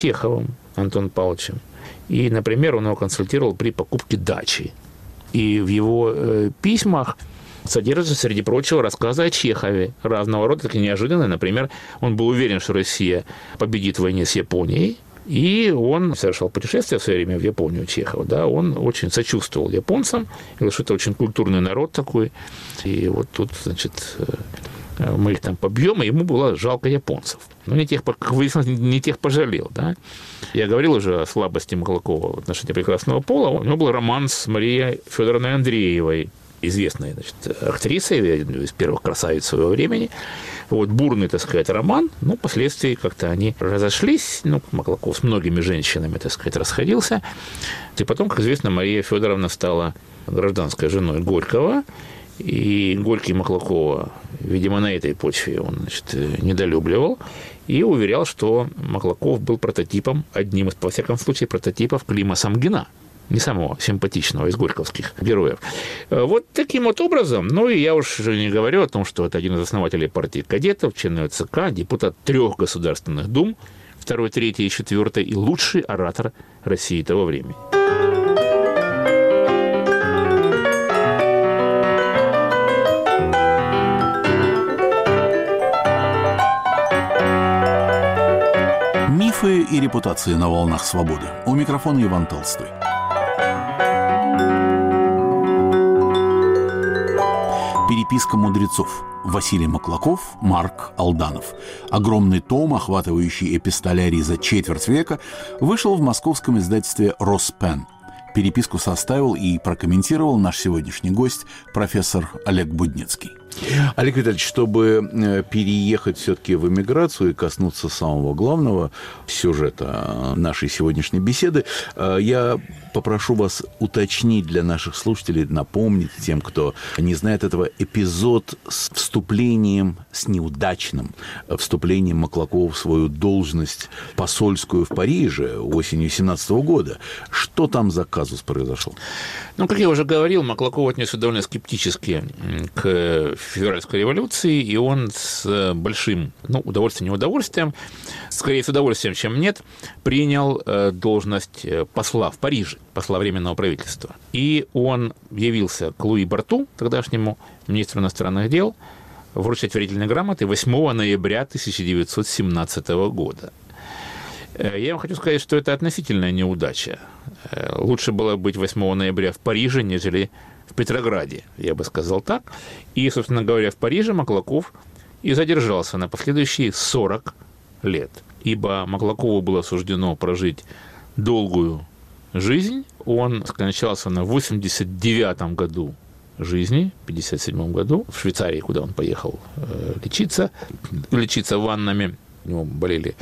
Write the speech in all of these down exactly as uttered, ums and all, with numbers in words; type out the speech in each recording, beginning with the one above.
Чеховым Антоном Павловичем. И, например, он его консультировал при покупке дачи. И в его э, письмах содержатся, среди прочего, рассказы о Чехове разного рода, такие неожиданные. Например, он был уверен, что Россия победит в войне с Японией, и он совершал путешествие в свое время в Японию, Чехов. Да, он очень сочувствовал японцам, говорил, что это очень культурный народ такой. И вот тут, значит, мы их там побьем, и ему было жалко японцев. Но не тех, как выяснилось, не тех пожалел. Да? Я говорил уже о слабости Маклакова в отношении прекрасного пола. У него был роман с Марией Федоровной Андреевой, известной, значит, актрисой, из первых красавиц своего времени. Вот, бурный, так сказать, роман, но впоследствии как-то они разошлись, ну, Маклаков с многими женщинами, так сказать, расходился. И потом, как известно, Мария Федоровна стала гражданской женой Горького, и Горький Маклакова, видимо, на этой почве он, значит, недолюбливал и уверял, что Маклаков был прототипом, одним из, во всяком случае, прототипов Клима Самгина, не самого симпатичного из горьковских героев. Вот таким вот образом, ну и я уж не говорю о том, что это один из основателей партии кадетов, член ЦК, депутат трех государственных дум, второй, третий и четвертый, и лучший оратор России того времени. Мифы и репутации на волнах свободы. У микрофона Иван Толстой. Переписка мудрецов. Василий Маклаков, Марк Алданов. Огромный том, охватывающий эпистолярий за четверть века, вышел в московском издательстве «Роспен». Переписку составил и прокомментировал наш сегодняшний гость, профессор Олег Будницкий. Олег Витальевич, чтобы переехать все-таки в эмиграцию и коснуться самого главного сюжета нашей сегодняшней беседы, я попрошу вас уточнить для наших слушателей, напомнить тем, кто не знает этого, эпизод с вступлением, с неудачным вступлением Маклакова в свою должность посольскую в Париже осенью семнадцатого года. Что там за казус произошел? Ну, как я уже говорил, Маклаков отнесся довольно скептически к февральской революции, и он с большим, ну, удовольствием, неудовольствием, скорее с удовольствием, чем нет, принял должность посла в Париже, посла Временного правительства. И он явился к Луи Барту, тогдашнему министру иностранных дел, вручать верительные грамоты восьмого ноября тысяча девятьсот семнадцатого года. Я вам хочу сказать, что это относительная неудача. Лучше было быть восьмого ноября в Париже, нежели в Петрограде, я бы сказал так. И, собственно говоря, в Париже Маклаков и задержался на последующие сорок лет. Ибо Маклакову было суждено прожить долгую жизнь. Он скончался на восемьдесят девятом году жизни, в пятьдесят седьмом году, в Швейцарии, куда он поехал лечиться, лечиться ваннами. У него болели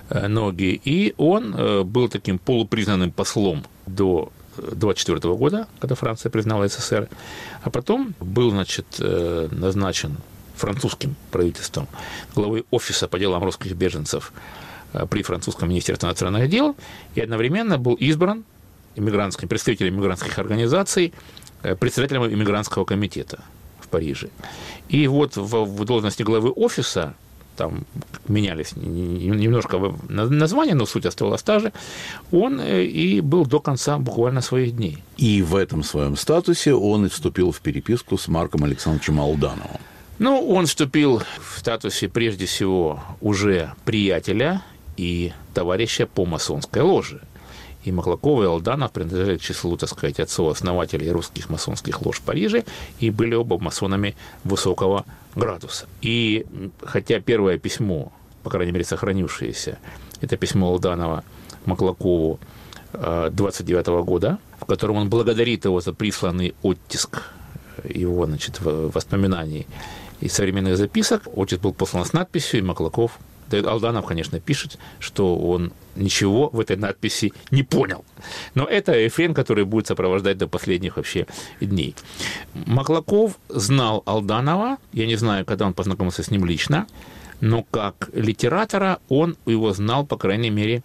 ноги. И он был таким полупризнанным послом до двадцать четвёртого года, когда Франция признала СССР, а потом был, значит, назначен французским правительством главой офиса по делам русских беженцев при французском министерстве иностранных дел, и одновременно был избран иммигрантским, представителем иммигрантских организаций, председателем иммигрантского комитета в Париже. И вот в, в должности главы офиса, там менялись немножко названия, но суть оставалась та же, он и был до конца буквально своих дней. И в этом своем статусе он и вступил в переписку с Марком Александровичем Алдановым. Ну, он вступил в статусе, прежде всего, уже приятеля и товарища по масонской ложе. И Маклаков, и Алданов принадлежали к числу, так сказать, отцов-основателей русских масонских лож в Париже и были оба масонами высокого градуса. И хотя первое письмо, по крайней мере, сохранившееся, это письмо Алданова Маклакову двадцать девятого года, в котором он благодарит его за присланный оттиск его, значит, воспоминаний и современных записок. Оттиск был послан с надписью, и Маклаков, Алданов, конечно, пишет, что он ничего в этой надписи не понял. Но это рефрен, который будет сопровождать до последних вообще дней. Маклаков знал Алданова, я не знаю, когда он познакомился с ним лично, но как литератора он его знал, по крайней мере,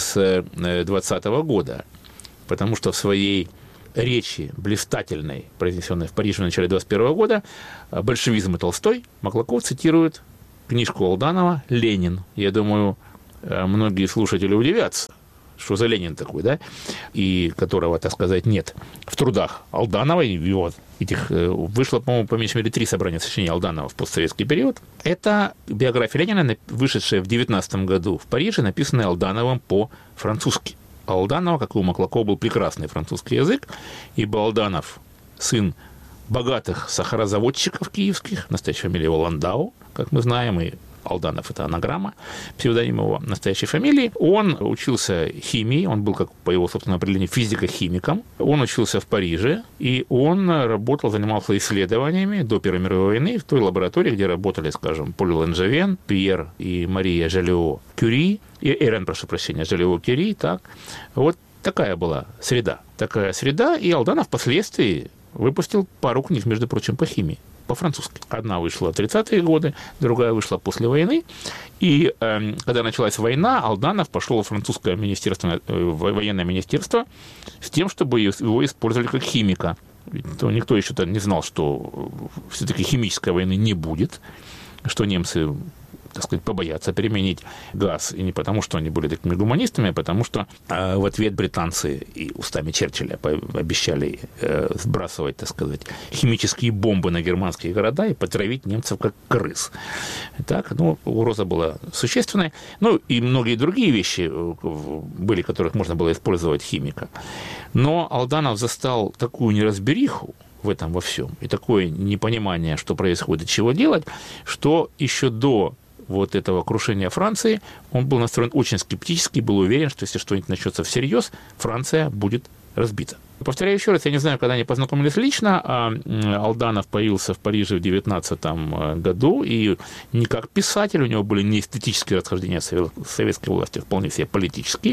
с двадцатого года, потому что в своей речи блистательной, произнесенной в Париже в начале двадцать первого года, «Большевизм и Толстой», Маклаков цитирует книжку Алданова «Ленин». Я думаю, многие слушатели удивятся, что за Ленин такой, да, и которого, так сказать, нет в трудах Алданова, и его этих вышло, по-моему, по меньшей мере три собрания сочинений Алданова в постсоветский период. Это биография Ленина, вышедшая в девятнадцатом году в Париже, написанная Алдановым по-французски. А у Алданова, как и у Маклакова, был прекрасный французский язык, ибо Алданов сын богатых сахарозаводчиков киевских, настоящая фамилия его Ландау, как мы знаем, и Алданов – это анаграмма, псевдоним его настоящей фамилии. Он учился химии, он был, как по его собственному определению, физико-химиком. Он учился в Париже, и он работал, занимался исследованиями до Первой мировой войны в той лаборатории, где работали, скажем, Поль Ланжевен, Пьер и Мария Жолио-Кюри, и Эрен, прошу прощения, Жолио-Кюри, так. Вот такая была среда. Такая среда, и Алданов впоследствии выпустил пару книг, между прочим, по химии. По-французски. Одна вышла в тридцатые годы, другая вышла после войны. И э, когда началась война, Алданов пошел в французское министерство, э, военное министерство с тем, чтобы его использовали как химика. То никто еще не знал, что все-таки химической войны не будет, что немцы, так сказать, побоятся применить газ. И не потому, что они были такими гуманистами, а потому что э, в ответ британцы и устами Черчилля обещали э, сбрасывать, так сказать, химические бомбы на германские города и потравить немцев как крыс. Так, ну, угроза была существенной. Ну, и многие другие вещи были, которых можно было использовать химика. Но Алданов застал такую неразбериху в этом во всем, и такое непонимание, что происходит, чего делать, что еще до вот этого крушения Франции он был настроен очень скептически, был уверен, что если что-нибудь начнется всерьез, Франция будет разбита. Повторяю еще раз, я не знаю, когда они познакомились лично, а Алданов появился в Париже в девятнадцатом году, и не как писатель, у него были не эстетические расхождения с советской властью, вполне все политические.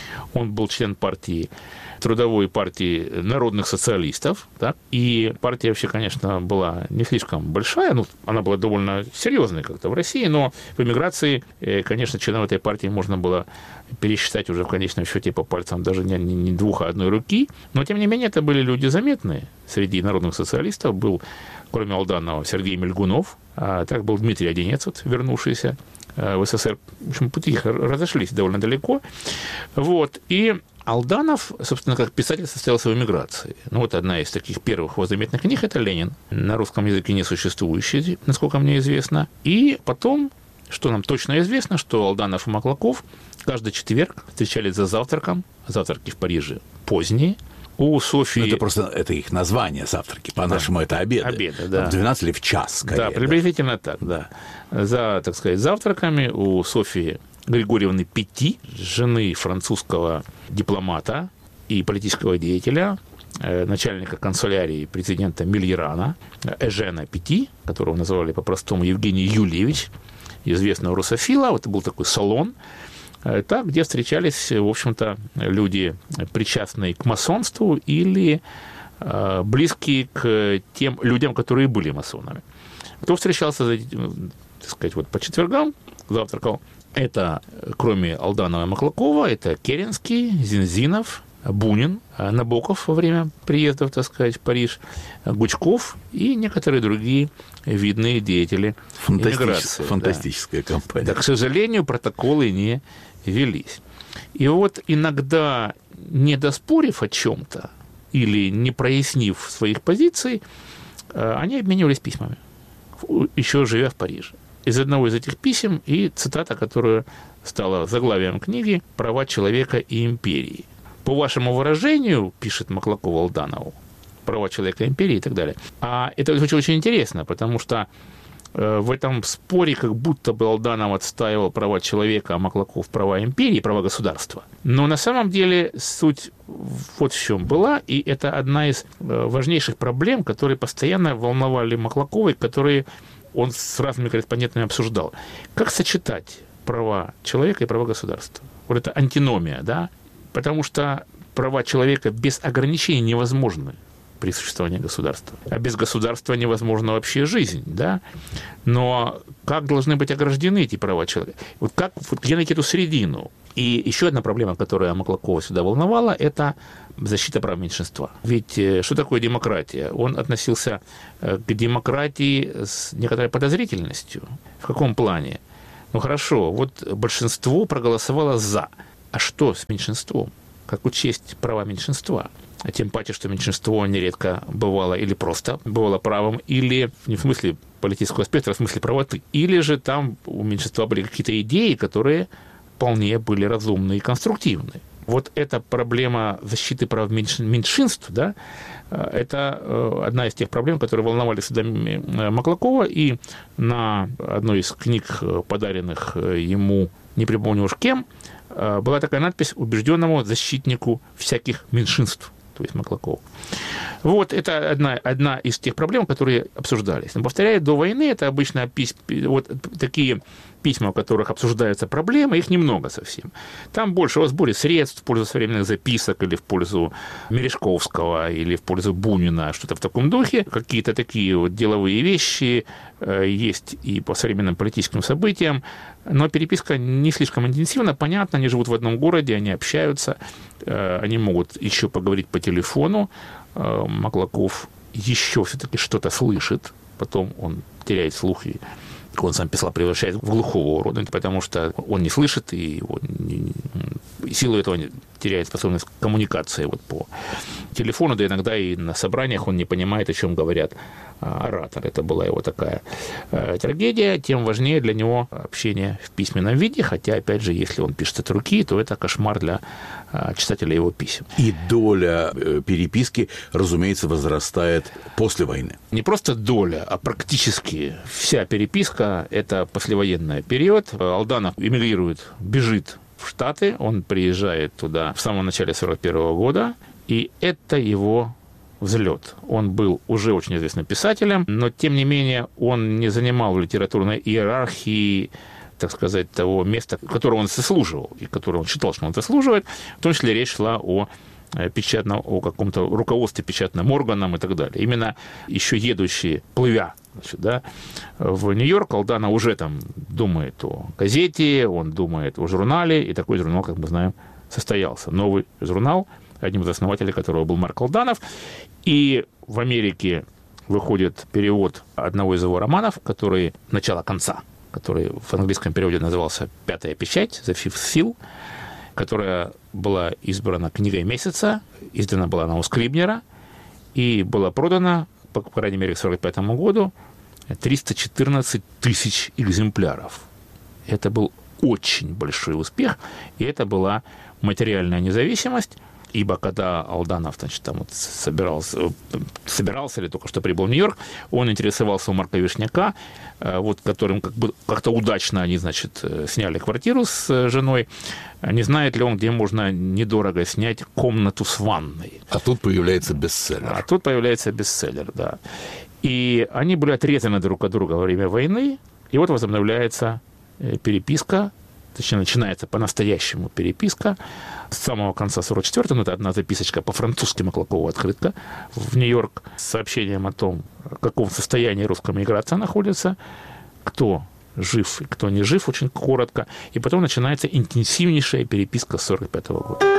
Он был член партии, трудовой партии народных социалистов, да, и партия вообще, конечно, была не слишком большая, ну, она была довольно серьезной как-то в России, но в эмиграции, конечно, членов этой партии можно было пересчитать уже в конечном счете по пальцам даже не, не двух, а одной руки, но, тем не менее, это были люди заметные. Среди народных социалистов был, кроме Алданова, Сергей Мельгунов, а так был Дмитрий Одинец, вот, вернувшийся в СССР. В общем, пути их разошлись довольно далеко. Вот. И Алданов, собственно, как писатель состоялся в эмиграции. Ну, вот одна из таких первых его заметных книг – это «Ленин», на русском языке не существующий, насколько мне известно. И потом, что нам точно известно, что Алданов и Маклаков каждый четверг встречались за завтраком, завтраки в Париже поздние, у Софьи... Это просто это их название, завтраки. По-нашему, да. Это обеды. Обеды, да. В двенадцать или в час, скорее. Да, приблизительно да. так, да. За, так сказать, завтраками у Софьи Григорьевны Петти, жены французского дипломата и политического деятеля, начальника канцелярии президента Мильерана, Эжена Петти, которого называли по-простому Евгений Юльевич, известного русофила. Вот это был такой салон, так, где встречались, в общем-то, люди, причастные к масонству или э, близкие к тем людям, которые были масонами. Кто встречался, так сказать, вот по четвергам, завтракал, это, кроме Алданова и Маклакова, это Керенский, Зинзинов, Бунин, Набоков во время приездов, так сказать, в Париж, Гучков и некоторые другие видные деятели эмиграции. Фантастическая да. компания. Да, к сожалению, протоколы не велись. И вот иногда, не доспорив о чем-то или не прояснив своих позиций, они обменивались письмами, еще живя в Париже. Из одного из этих писем и цитата, которая стала заглавием книги «Права человека и империи». По вашему выражению, пишет Маклаков Алданову, права человека, империи и так далее. А это очень, очень интересно, потому что в этом споре как будто бы Алданов отстаивал права человека, а Маклаков права империи, права государства. Но на самом деле суть вот в чем была, и это одна из важнейших проблем, которые постоянно волновали Маклакова, и которые он с разными корреспондентами обсуждал. Как сочетать права человека и права государства? Вот это антиномия, да? Потому что права человека без ограничений невозможны при существовании государства. А без государства невозможна вообще жизнь, да? Но как должны быть ограждены эти права человека? Вот как, вот где найти эту середину? И еще одна проблема, которая Маклакова сюда волновала, это защита прав меньшинства. Ведь что такое демократия? Он относился к демократии с некоторой подозрительностью. В каком плане? Ну хорошо, вот большинство проголосовало «за». А что с меньшинством? Как учесть права меньшинства? А тем паче, что меньшинство нередко бывало или просто бывало правым, или не в смысле политического спектра, а в смысле правоты. Или же там у меньшинства были какие-то идеи, которые вполне были разумны и конструктивны. Вот эта проблема защиты прав меньшинств, да, это одна из тех проблем, которые волновали всегда Маклакова, и на одной из книг, подаренных ему, не припомню уж кем, была такая надпись «Убежденному защитнику всяких меньшинств», то есть Маклаков. Вот, это одна, одна из тех проблем, которые обсуждались. Но, повторяю, до войны это обычно пись... вот такие письма, в которых обсуждаются проблемы, их немного совсем. Там больше о сборе средств в пользу современных записок или в пользу Мережковского, или в пользу Бунина, что-то в таком духе. Какие-то такие вот деловые вещи э, есть и по современным политическим событиям, но переписка не слишком интенсивна. Понятно, они живут в одном городе, они общаются, э, они могут еще поговорить по телефону. Э, Маклаков еще все-таки что-то слышит, потом он теряет слух и, как он сам писал, превращается в глухого урода, потому что он не слышит, и он не, и силу этого теряет способность к коммуникации вот по телефону, да иногда и на собраниях он не понимает, о чем говорят оратор. Это была его такая э, трагедия. Тем важнее для него общение в письменном виде, хотя, опять же, если он пишет от руки, то это кошмар для э, читателя его писем. И доля э, переписки, разумеется, возрастает после войны. Не просто доля, а практически вся переписка – это послевоенный период. Алданов эмигрирует, бежит в Штаты, он приезжает туда в самом начале сорок первого года, и это его взлет. Он был уже очень известным писателем, но, тем не менее, он не занимал в литературной иерархии, так сказать, того места, которое он заслуживал, и которое он считал, что он заслуживает. В том числе речь шла о печатном, о каком-то руководстве печатным органам и так далее. Именно еще едущий, плывя, значит, да, в Нью-Йорк, Алданов уже там думает о газете, он думает о журнале, и такой журнал, как мы знаем, состоялся. Новый журнал, одним из основателей которого был Марк Алданов. И в Америке выходит перевод одного из его романов, который «Начало-конца», который в английском переводе назывался «Пятая печать», «The Fifth Seal», которая была избрана книгой месяца, издана была она у Скрибнера и была продана, по крайней мере, к сорок пятому году, триста четырнадцать тысяч экземпляров. Это был очень большой успех, и это была материальная независимость. Ибо когда Алданов, значит, там вот собирался, собирался или только что прибыл в Нью-Йорк, он интересовался у Марка Вишняка, вот, которым как бы как-то удачно они, значит, сняли квартиру с женой. Не знает ли он, где можно недорого снять комнату с ванной? А тут появляется бестселлер. А тут появляется бестселлер, да. И они были отрезаны друг от друга во время войны, и вот возобновляется переписка, точнее, начинается по-настоящему переписка с самого конца сорок четвёртого, ну, это одна записочка по-французски Маклакова открытка в Нью-Йорк с сообщением о том, в каком состоянии русская миграция находится, кто жив и кто не жив, очень коротко, и потом начинается интенсивнейшая переписка с сорок пятого года.